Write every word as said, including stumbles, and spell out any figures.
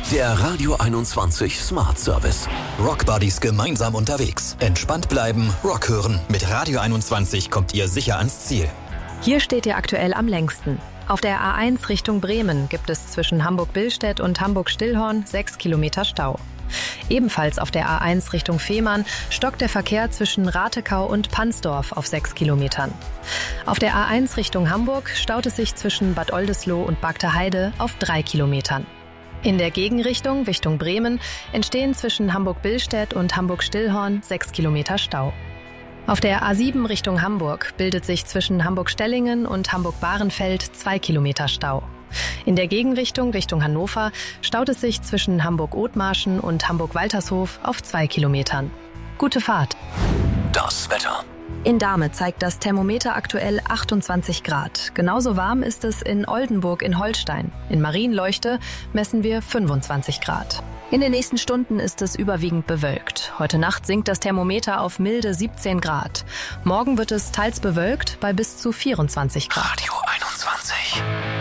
Der Radio einundzwanzig Smart Service. Rockbuddies gemeinsam unterwegs. Entspannt bleiben, Rock hören. Mit Radio einundzwanzig kommt ihr sicher ans Ziel. Hier steht ihr aktuell am längsten. Auf der A eins Richtung Bremen gibt es zwischen Hamburg-Billstedt und Hamburg-Stillhorn sechs Kilometer Stau. Ebenfalls auf der A eins Richtung Fehmarn stockt der Verkehr zwischen Ratekau und Pansdorf auf sechs Kilometern. Auf der A eins Richtung Hamburg staut es sich zwischen Bad Oldesloe und Bagterheide auf drei Kilometern. In der Gegenrichtung Richtung Bremen entstehen zwischen Hamburg-Billstedt und Hamburg-Stillhorn sechs Kilometer Stau. Auf der A sieben Richtung Hamburg bildet sich zwischen Hamburg-Stellingen und Hamburg-Bahrenfeld zwei Kilometer Stau. In der Gegenrichtung Richtung Hannover staut es sich zwischen Hamburg-Othmarschen und Hamburg-Waltershof auf zwei Kilometern. Gute Fahrt! Das Wetter. In Dahme zeigt das Thermometer aktuell achtundzwanzig Grad. Genauso warm ist es in Oldenburg in Holstein. In Marienleuchte messen wir fünfundzwanzig Grad. In den nächsten Stunden ist es überwiegend bewölkt. Heute Nacht sinkt das Thermometer auf milde siebzehn Grad. Morgen wird es teils bewölkt bei bis zu vierundzwanzig Grad. Radio einundzwanzig.